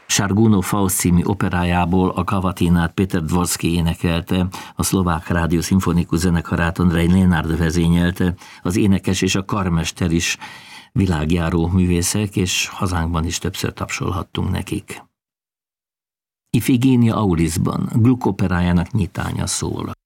Sarguno Faust című operájából a Cavatinát Péter Dvorszky énekelte, a Szlovák Rádió Szimfonikus Zenekarát Andrej Lénárd vezényelte, az énekes és a karmester is világjáró művészek, és hazánkban is többször tapsolhattunk nekik. Ifigénia Aulisban Gluck operájának nyitánya szól.